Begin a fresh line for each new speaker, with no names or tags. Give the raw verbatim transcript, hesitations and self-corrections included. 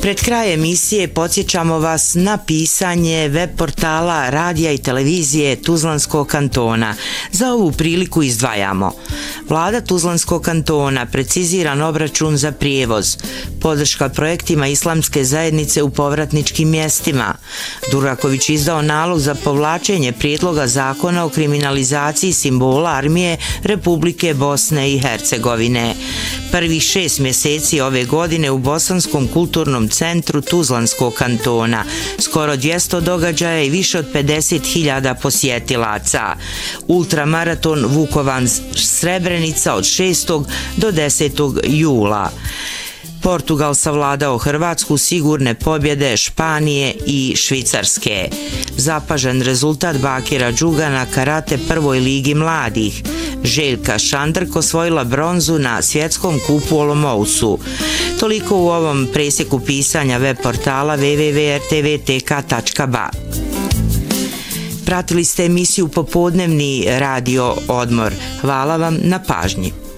Pred kraj emisije podsjećamo vas na pisanje web portala radija i televizije Tuzlanskog kantona. Za ovu priliku izdvajamo: Vlada Tuzlanskog kantona, preciziran obračun za prijevoz, podrška projektima islamske zajednice u povratničkim mjestima. Duraković izdao nalog za povlačenje prijedloga zakona o kriminalizaciji simbola armije Republike Bosne i Hercegovine. Prvih šest mjeseci ove godine u Bosanskom kulturnom centru Tuzlanskog kantona skoro dvjesto događaja i više od pedeset hiljada posjetilaca. Ultramaraton Vukovan Srebrenica od šestog do desetog jula. Portugal savladao Hrvatsku, sigurne pobjede Španije i Švicarske. Zapažen rezultat Bakira Đuga na karate prvoj ligi mladih. Željka Šandrk osvojila bronzu na svjetskom kupu u Olomoucu. Toliko u ovom presjeku pisanja web portala w w w tačka r t v t k tačka b a. Pratili ste emisiju Popodnevni radio odmor. Hvala vam na pažnji.